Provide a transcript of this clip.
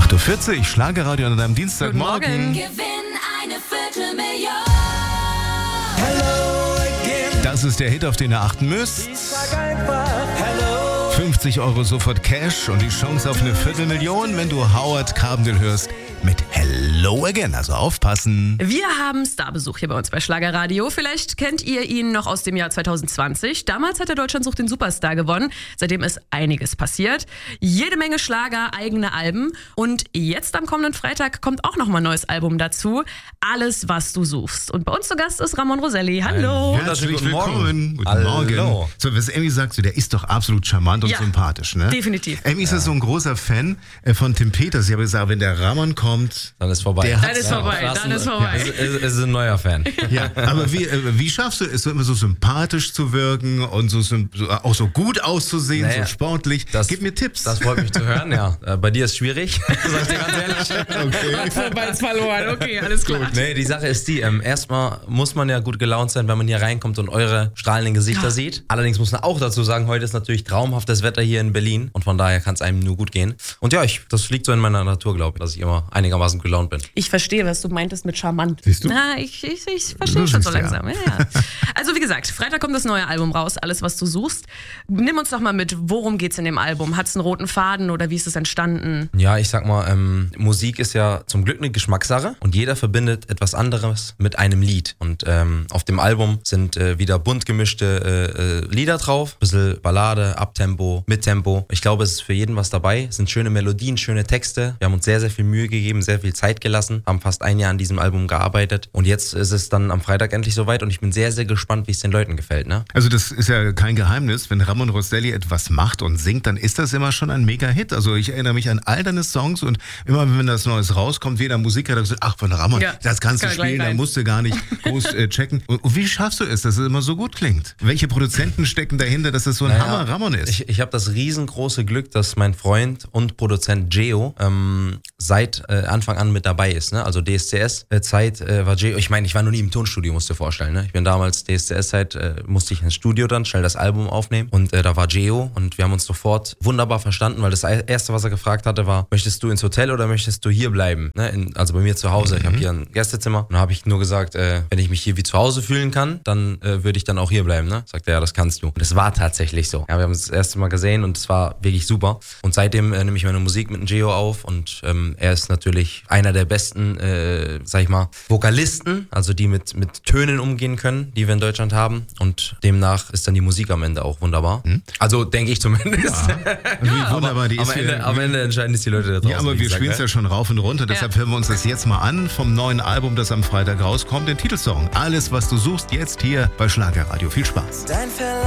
8.40 Uhr, Schlagerradio an deinem Dienstagmorgen. Gewinn eine Viertelmillion. Das ist der Hit, auf den ihr achten müsst. 50 Euro sofort Cash und die Chance auf eine Viertelmillion, wenn du Howard Carpendale hörst mit Hello Again. Also aufpassen. Wir haben Starbesuch hier bei uns bei Schlagerradio. Vielleicht kennt ihr ihn noch aus dem Jahr 2020. Damals hat er Deutschland sucht den Superstar gewonnen. Seitdem ist einiges passiert. Jede Menge Schlager, eigene Alben. Und jetzt am kommenden Freitag kommt auch nochmal ein neues Album dazu. Alles, was du suchst. Und bei uns zu Gast ist Ramon Roselli. Hallo. Herzlich willkommen. Guten Hallo. Morgen. So, was Emmy sagt, so, der ist doch absolut charmant und Ja, sympathisch, ne? definitiv. Emmy ist ja so ein großer Fan von Tim Peters. Ich habe gesagt, wenn der Ramon kommt, Dann ist vorbei. Der Dann ist vorbei, dann ist vorbei. Es ist ein neuer Fan. ja, aber wie schaffst du es, so immer so sympathisch zu wirken und auch so gut auszusehen, Naja, so sportlich? Gib mir Tipps. Das freut mich zu hören, ja. Bei dir ist schwierig, sag ich dir ganz ehrlich. Hat vorbei verloren. Okay, alles klar. Nee, die Sache ist die, erstmal muss man ja gut gelaunt sein, wenn man hier reinkommt und eure strahlenden Gesichter sieht. Allerdings muss man auch dazu sagen, heute ist natürlich traumhaftes Wetter hier in Berlin und von daher kann es einem nur gut gehen. Und ja, das liegt so in meiner Natur, glaube ich, dass ich immer einigermaßen gelaunt bin. Ich verstehe, was du meintest mit charmant. Siehst du? Na, ich verstehe schon so langsam. Ja. Ja. Also wie gesagt, Freitag kommt das neue Album raus, Alles, was du suchst. Nimm uns doch mal mit, worum geht's in dem Album? Hat's einen roten Faden oder wie ist es entstanden? Ja, ich sag mal, Musik ist ja zum Glück eine Geschmackssache und jeder verbindet etwas anderes mit einem Lied. Und auf dem Album sind wieder bunt gemischte Lieder drauf, ein bisschen Ballade, Abtempo, Mittempo. Ich glaube, es ist für jeden was dabei. Es sind schöne Melodien, schöne Texte. Wir haben uns sehr, sehr viel Mühe gegeben, sehr viel Zeit gelassen, haben fast ein Jahr an diesem Album gearbeitet und jetzt ist es dann am Freitag endlich soweit und ich bin sehr, sehr gespannt, wie es den Leuten gefällt. Ne? Also das ist ja kein Geheimnis, wenn Ramon Roselli etwas macht und singt, dann ist das immer schon ein Mega-Hit. Also ich erinnere mich an all deine Songs und immer wenn das Neues rauskommt, jeder Musiker hat gesagt, ach von Ramon, Ja, das kannst du kann gleich spielen, da rein. musst du gar nicht groß checken. Und wie schaffst du es, dass es immer so gut klingt? Welche Produzenten stecken dahinter, dass es so ein Hammer Ramon ist? Ich habe das riesengroße Glück, dass mein Freund und Produzent Geo seit Anfang an mit dabei ist. Ne? Also DSCS-Zeit war Geo, ich meine, ich war noch nie im Tonstudio, musst du dir vorstellen. Ne? Ich bin damals DSCS-Zeit, musste ich ins Studio dann, schnell das Album aufnehmen und da war Geo und wir haben uns sofort wunderbar verstanden, weil das Erste, was er gefragt hatte, war, möchtest du ins Hotel oder möchtest du hier bleiben? Ne? Also bei mir zu Hause, ich habe hier ein Gästezimmer und da habe ich nur gesagt, wenn ich mich hier wie zu Hause fühlen kann, dann würde ich dann auch hier bleiben. Ne? Sagt er, ja, das kannst du. Und es war tatsächlich so. Ja, wir haben uns das erste Mal gesehen und es war wirklich super. Und seitdem nehme ich meine Musik mit dem Geo auf und er ist natürlich einer der besten, sag ich mal, Vokalisten, also die mit Tönen umgehen können, die wir in Deutschland haben und demnach ist dann die Musik am Ende auch wunderbar. Also denke ich zumindest. Wie wunderbar die ist. Am Ende entscheiden es die Leute da draußen. Ja, aber wir spielen es ja schon rauf und runter, deshalb hören wir uns das jetzt mal an vom neuen Album, das am Freitag rauskommt, den Titelsong. Alles, was du suchst, jetzt hier bei Schlagerradio. Viel Spaß. Dein Verlangen